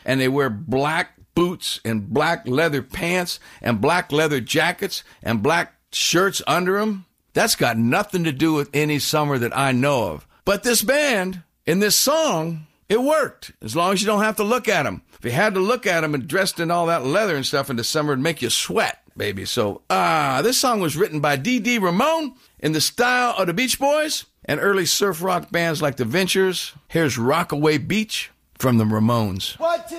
and they wear black boots and black leather pants and black leather jackets and black shirts under them. That's got nothing to do with any summer that I know of. But this band, in this song, it worked, as long as you don't have to look at them. If you had to look at them and dressed in all that leather and stuff in the summer, it'd make you sweat, baby. So, this song was written by D.D. Ramone in the style of the Beach Boys and early surf rock bands like the Ventures. Here's Rockaway Beach from the Ramones.